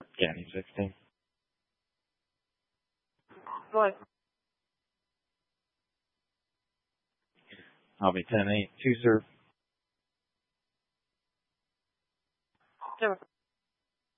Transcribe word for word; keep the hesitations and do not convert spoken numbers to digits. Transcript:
County sixteen. Go ahead. I'll be ten eight. Two, sir. Sure.